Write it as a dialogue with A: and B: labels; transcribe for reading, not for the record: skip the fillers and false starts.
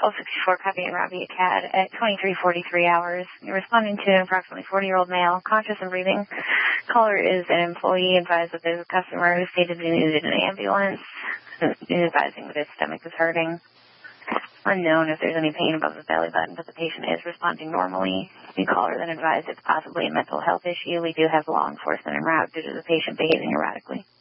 A: 1264 copy and route via CAD at 23:43 hours. You're responding to an approximately 40-year-old male, conscious and breathing. Caller is an employee, advised that there's a customer who stated he needed an ambulance, advising that his stomach is hurting. Unknown if there's any pain above the belly button, but the patient is responding normally. The caller then advised it's possibly a mental health issue. We do have law enforcement en route due to the patient behaving erratically.